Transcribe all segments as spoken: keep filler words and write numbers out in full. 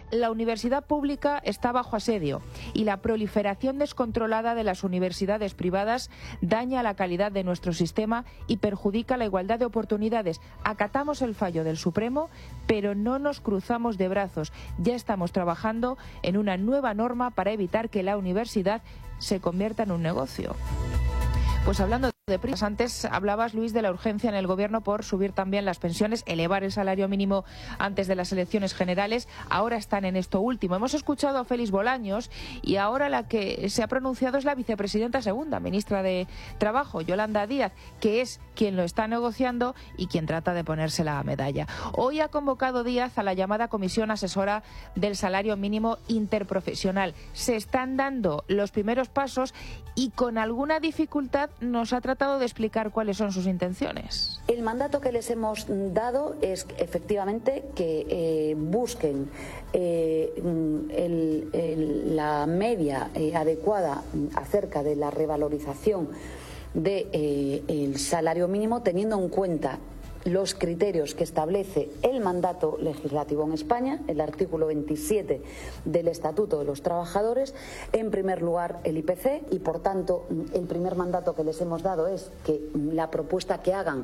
la universidad pública está bajo asedio y la proliferación descontrolada de las universidades privadas daña la calidad de nuestro sistema y perjudica la igualdad de oportunidades. Acatamos el fallo del Supremo, pero no nos cruzamos de brazos. Ya estamos trabajando en una nueva norma para evitar que la universidad se convierta en un negocio. Pues hablando de prisas, antes hablabas, Luis, de la urgencia en el Gobierno por subir también las pensiones, elevar el salario mínimo antes de las elecciones generales. Ahora están en esto último. Hemos escuchado a Félix Bolaños y ahora la que se ha pronunciado es la vicepresidenta segunda, ministra de Trabajo, Yolanda Díaz, que es quien lo está negociando y quien trata de ponerse la medalla. Hoy ha convocado Díaz a la llamada Comisión Asesora del Salario Mínimo Interprofesional. Se están dando los primeros pasos y con alguna dificultad nos ha tratado de explicar cuáles son sus intenciones. El mandato que les hemos dado es efectivamente que eh, busquen eh, el, el, la media eh, adecuada acerca de la revalorización del de, eh, salario mínimo, teniendo en cuenta los criterios que establece el mandato legislativo en España, el artículo veintisiete del Estatuto de los Trabajadores. En primer lugar, el I P C, y por tanto el primer mandato que les hemos dado es que la propuesta que hagan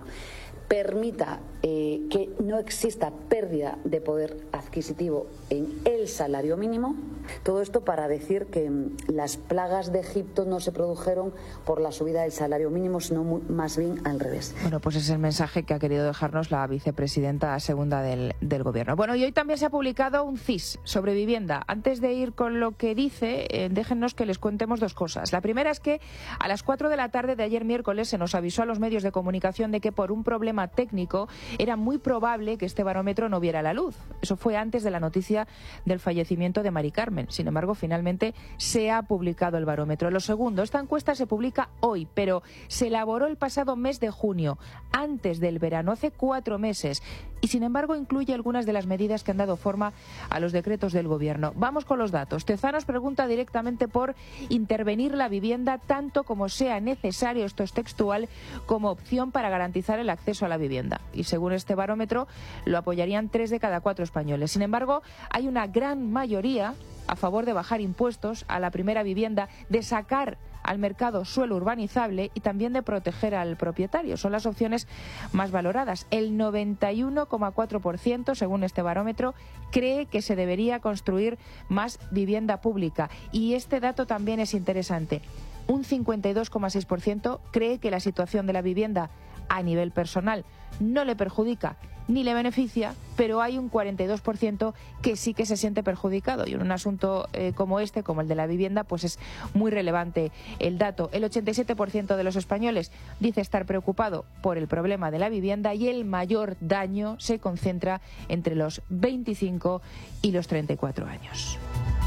permita eh, que no exista pérdida de poder adquisitivo en el salario mínimo. Todo esto para decir que las plagas de Egipto no se produjeron por la subida del salario mínimo, sino muy, más bien al revés. Bueno, pues es el mensaje que ha querido dejarnos la vicepresidenta segunda del, del Gobierno. Bueno, y hoy también se ha publicado un C I S sobre vivienda. Antes de ir con lo que dice, eh, déjennos que les contemos dos cosas. La primera es que a las cuatro de la tarde de ayer miércoles se nos avisó a los medios de comunicación de que por un problema técnico era muy probable que este barómetro no viera la luz. Eso fue antes de la noticia del fallecimiento de Mari Carmen. Sin embargo, finalmente se ha publicado el barómetro. Lo segundo, esta encuesta se publica hoy, pero se elaboró el pasado mes de junio, antes del verano, hace cuatro meses, y sin embargo incluye algunas de las medidas que han dado forma a los decretos del Gobierno. Vamos con los datos. Tezanos pregunta directamente por intervenir la vivienda tanto como sea necesario, esto es textual, como opción para garantizar el acceso a la vivienda. Y según este barómetro, lo apoyarían tres de cada cuatro españoles. Sin embargo, hay una gran mayoría a favor de bajar impuestos a la primera vivienda, de sacar al mercado suelo urbanizable y también de proteger al propietario. Son las opciones más valoradas. El noventa y uno coma cuatro por ciento, según este barómetro, cree que se debería construir más vivienda pública. Y este dato también es interesante. Un cincuenta y dos coma seis por ciento cree que la situación de la vivienda a nivel personal no le perjudica ni le beneficia, pero hay un cuarenta y dos por ciento que sí que se siente perjudicado. Y en un asunto eh, como este, como el de la vivienda, pues es muy relevante el dato. El ochenta y siete por ciento de los españoles dice estar preocupado por el problema de la vivienda y el mayor daño se concentra entre los veinticinco y los treinta y cuatro años.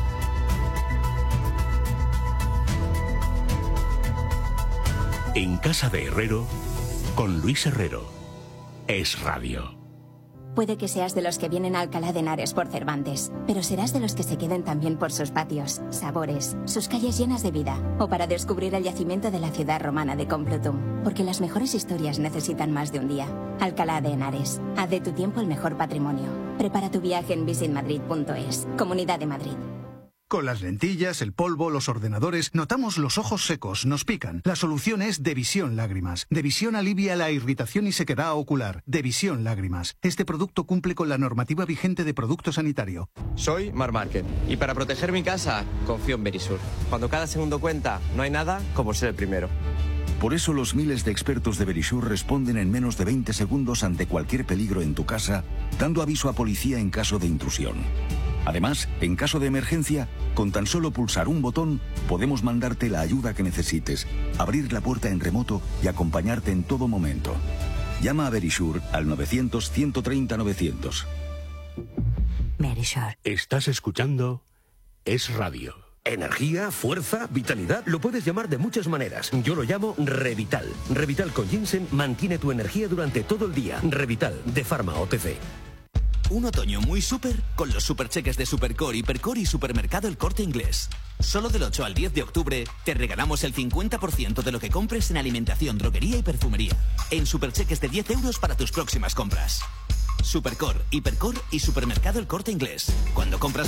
En Casa de Herrero, con Luis Herrero. Es Radio. Puede que seas de los que vienen a Alcalá de Henares por Cervantes, pero serás de los que se queden también por sus patios, sabores, sus calles llenas de vida, o para descubrir el yacimiento de la ciudad romana de Complutum, porque las mejores historias necesitan más de un día. Alcalá de Henares, haz de tu tiempo el mejor patrimonio. Prepara tu viaje en visit madrid punto es. Comunidad de Madrid. Con las lentillas, el polvo, los ordenadores, notamos los ojos secos, nos pican. La solución es Devisión Lágrimas. Devisión alivia la irritación y sequedad ocular. Devisión Lágrimas. Este producto cumple con la normativa vigente de producto sanitario. Soy Mar Márquez y para proteger mi casa confío en Verisur. Cuando cada segundo cuenta, no hay nada como ser el primero. Por eso los miles de expertos de Verisur responden en menos de veinte segundos ante cualquier peligro en tu casa, dando aviso a policía en caso de intrusión. Además, en caso de emergencia, con tan solo pulsar un botón, podemos mandarte la ayuda que necesites, abrir la puerta en remoto y acompañarte en todo momento. Llama a Verisur al novecientos, ciento treinta, novecientos. Verisur. Estás escuchando Es Radio. Energía, fuerza, vitalidad, lo puedes llamar de muchas maneras. Yo lo llamo Revital. Revital con ginseng mantiene tu energía durante todo el día. Revital, de Pharma O T C. Un otoño muy súper con los supercheques de Supercore, Hipercore y Supermercado El Corte Inglés. Solo del ocho al diez de octubre te regalamos el cincuenta por ciento de lo que compres en alimentación, droguería y perfumería. En supercheques de diez euros para tus próximas compras. Supercore, Hipercore y Supermercado El Corte Inglés. Cuando compras